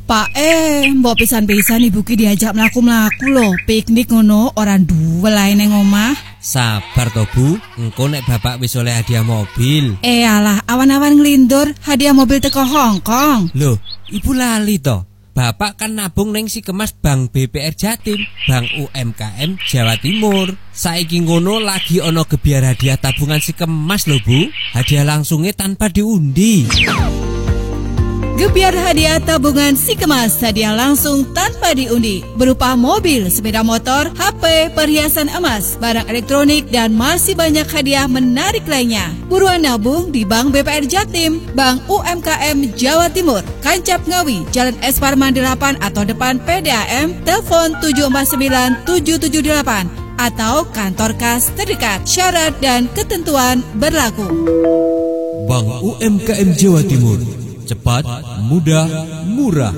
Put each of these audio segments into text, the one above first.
Pak mbok pisan-pisan ibu ki diajak mlaku-mlaku lho, piknik ngono ora duwe lae nang omah. Sabar to Bu, engko nek bapak wis oleh hadiah mobil. Alah, awan-awan nglindur, hadiah mobil teko Hongkong. Loh, ibu lali to. Bapak kan nabung neng si kemas Bank BPR Jatim, Bank UMKM Jawa Timur. Saiki ngono lagi ono gebiar hadiah tabungan si kemas lho Bu. Hadiah langsungnya tanpa diundi. Gebiar hadiah tabungan si kemas, hadiah langsung tanpa diundi, berupa mobil, sepeda motor, HP, perhiasan emas, barang elektronik, dan masih banyak hadiah menarik lainnya. Buruan nabung di Bank BPR Jatim, Bank UMKM Jawa Timur, Kancap Ngawi, Jalan S. Parman 8 atau depan PDAM, telepon 749-778 atau kantor kas terdekat. Syarat dan ketentuan berlaku. Bank UMKM Jawa Timur, cepat, mudah, murah.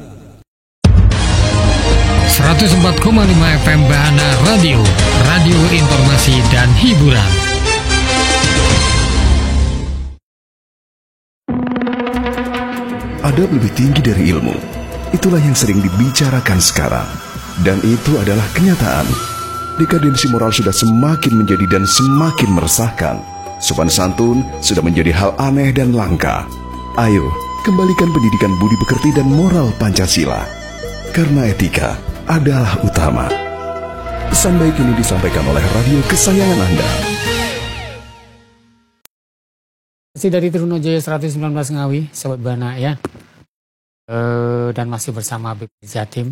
104,5 FM Bahana Radio, radio informasi dan hiburan. Adab lebih tinggi dari ilmu. Itulah yang sering dibicarakan sekarang. Dan itu adalah kenyataan. Dekadensi moral sudah semakin menjadi dan semakin meresahkan. Sopan santun sudah menjadi hal aneh dan langka. Ayo, kembalikan pendidikan budi pekerti dan moral Pancasila. Karena etika adalah utama. Pesan baik ini disampaikan oleh radio kesayangan Anda. Masih dari Trunojoyo 119 Ngawi, Sobat Bana ya. Dan masih bersama BPR Jatim.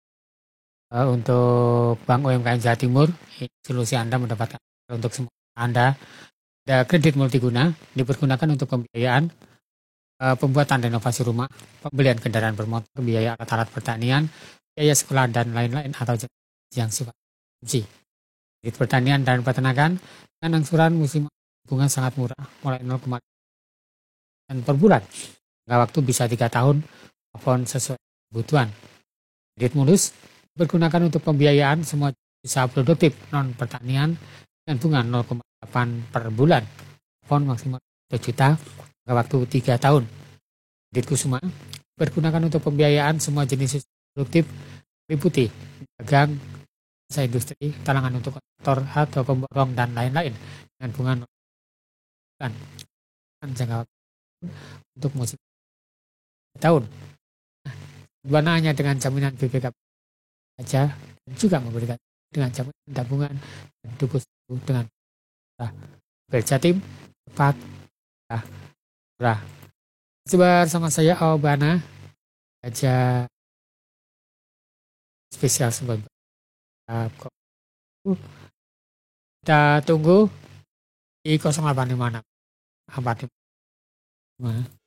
Untuk Bank UMKM Jawa Timur, solusi Anda mendapatkan untuk semua Anda. Ada kredit multiguna, dipergunakan untuk pembiayaan pembuatan renovasi rumah, pembelian kendaraan bermotor, biaya alat-alat pertanian, biaya sekolah dan lain-lain atau yang sifat konsumsi. Kredit pertanian dan peternakan dengan angsuran musim bunga sangat murah, mulai 0,5% per bulan. Jangka waktu bisa 3 tahun, apapun sesuai kebutuhan. Kredit mulus dipergunakan untuk pembiayaan semua usaha produktif non pertanian dengan bunga 0,8 per bulan, apapun maksimal 1 juta. Waktu 3 tahun. Kredit Kusuma dipergunakan untuk pembiayaan semua jenis produktif meliputi dagang, jasa industri, talangan untuk kontraktor atau pemborong dan lain-lain dengan bunga 0,8 jangka waktu untuk musim tahun. Buana hanya dengan jaminan BPKB saja dan juga memberikan dengan jaminan tabungan dan deposito dengan Berjatim tepat murah. Bersama saya Bana aja spesial sebagai kita tunggu di 085 45